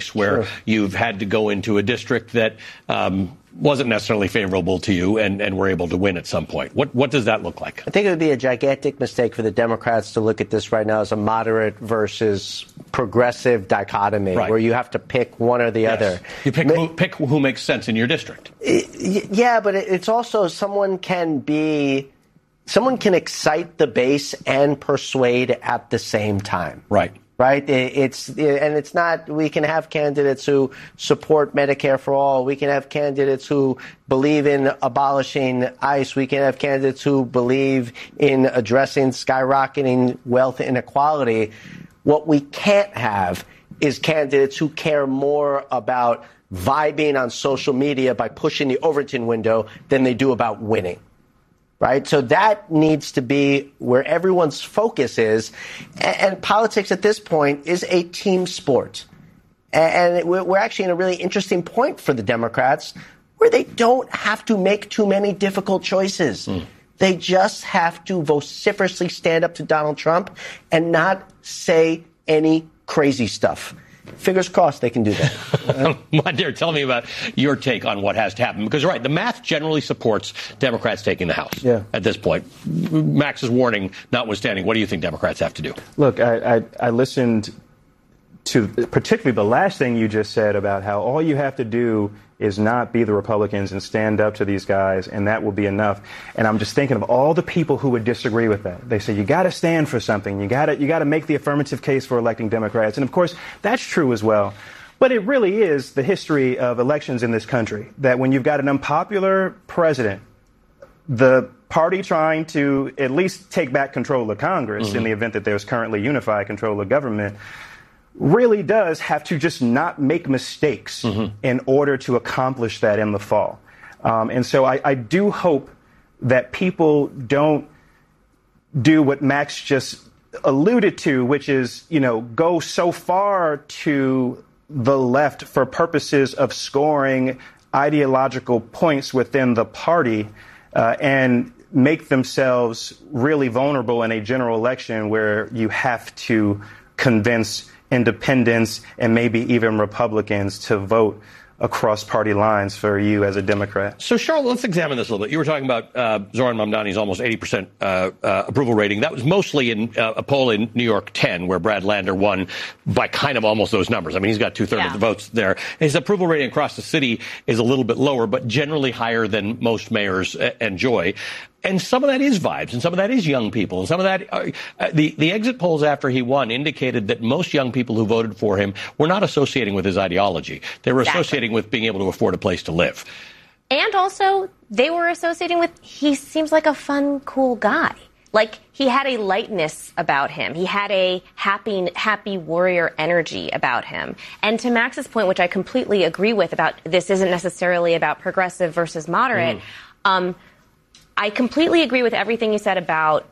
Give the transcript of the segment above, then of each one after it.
where you've had to go into a district that wasn't necessarily favorable to you and were able to win at some point. What does that look like? I think it would be a gigantic mistake for the Democrats to look at this right now as a moderate versus progressive dichotomy, where you have to pick one or the other. You pick who makes sense in your district. Yeah, but it's also someone can excite the base and persuade at the same time. Right. It's not, we can have candidates who support Medicare for all. We can have candidates who believe in abolishing ICE. We can have candidates who believe in addressing skyrocketing wealth inequality. What we can't have is candidates who care more about vibing on social media by pushing the Overton window than they do about winning. Right. So that needs to be where everyone's focus is. And politics at this point is a team sport. And we're actually in a really interesting point for the Democrats where they don't have to make too many difficult choices. They just have to vociferously stand up to Donald Trump and not say any crazy stuff. Fingers crossed they can do that. Mondare, tell me about your take on what has to happen. Because, the math generally supports Democrats taking the House at this point. Max's warning notwithstanding, what do you think Democrats have to do? Look, I listened to particularly the last thing you just said about how all you have to do is not be the Republicans and stand up to these guys, and that will be enough. And I'm just thinking of all the people who would disagree with that. They say, you got to stand for something. You got to make the affirmative case for electing Democrats. And, of course, that's true as well. But it really is the history of elections in this country, that when you've got an unpopular president, the party trying to at least take back control of Congress in the event that there's currently unified control of government really does have to just not make mistakes in order to accomplish that in the fall. And so I do hope that people don't do what Max just alluded to, which is, go so far to the left for purposes of scoring ideological points within the party and make themselves really vulnerable in a general election where you have to convince independents and maybe even Republicans to vote across party lines for you as a Democrat. So, Charlotte, let's examine this a little bit. You were talking about Zohran Mamdani's almost 80% approval rating. That was mostly in a poll in New York 10, where Brad Lander won by kind of almost those numbers. I mean, he's got 2/3 of the votes there. His approval rating across the city is a little bit lower, but generally higher than most mayors enjoy. And some of that is vibes, and some of that is young people, and some of that the exit polls after he won indicated that most young people who voted for him were not associating with his ideology. They were associating with being able to afford a place to live. And also, they were associating with, he seems like a fun, cool guy. Like, he had a lightness about him. He had a happy warrior energy about him. And to Max's point, which I completely agree with about this isn't necessarily about progressive versus moderate, I completely agree with everything you said about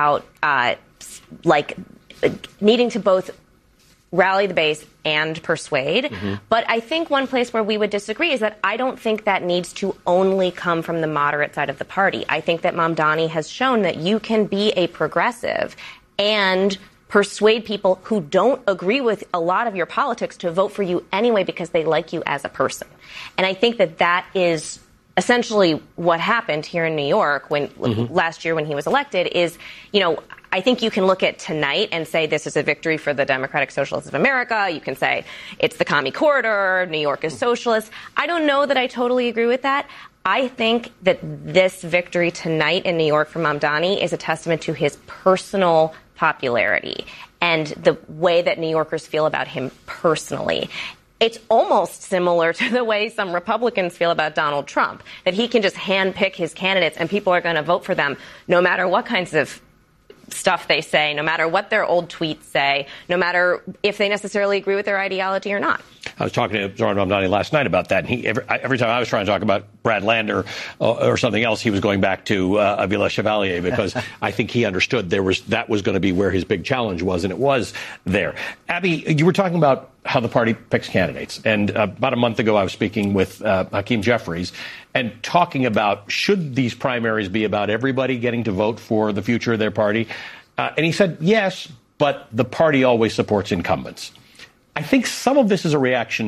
needing to both rally the base and persuade. But I think one place where we would disagree is that I don't think that needs to only come from the moderate side of the party. I think that Mamdani has shown that you can be a progressive and persuade people who don't agree with a lot of your politics to vote for you anyway because they like you as a person. And I think that that is essentially what happened here in New York when last year when he was elected is, I think you can look at tonight and say this is a victory for the Democratic Socialists of America. You can say it's the commie corridor, New York is socialist. I don't know that I totally agree with that. I think that this victory tonight in New York for Mamdani is a testament to his personal popularity and the way that New Yorkers feel about him personally. It's almost similar to the way some Republicans feel about Donald Trump, that he can just handpick his candidates and people are going to vote for them no matter what kinds of stuff they say, no matter what their old tweets say, no matter if they necessarily agree with their ideology or not. I was talking to Zohran Mamdani last night about that, and every time I was trying to talk about Brad Lander or something else, he was going back to Avila Chevalier because I think he understood that was going to be where his big challenge was, and it was there. Abby, you were talking about how the party picks candidates, and about a month ago I was speaking with Hakeem Jeffries and talking about should these primaries be about everybody getting to vote for the future of their party, and he said yes, but the party always supports incumbents. I think some of this is a reaction